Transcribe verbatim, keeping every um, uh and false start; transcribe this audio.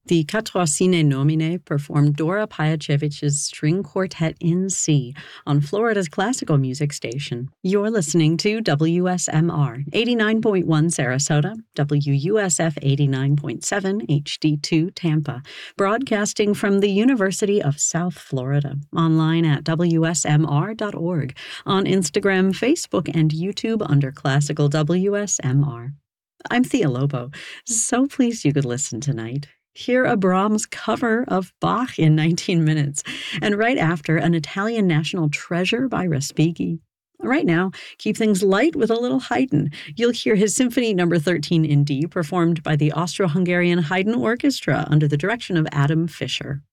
The Quattrocine Nomine performed Dora Pajacevich's String Quartet in C on Florida's classical music station. You're listening to W S M R eighty-nine point one Sarasota, W U S F eighty-nine point seven H D two Tampa, broadcasting from the University of South Florida, online at W S M R dot org, on Instagram, Facebook, and YouTube under Classical W S M R. I'm Thea Lobo, so pleased you could listen tonight. Hear a Brahms cover of Bach in nineteen minutes, and right after, an Italian national treasure by Respighi. Right now, keep things light with a little Haydn. You'll hear his Symphony Number thirteen in D performed by the Austro-Hungarian Haydn Orchestra under the direction of Adam Fischer.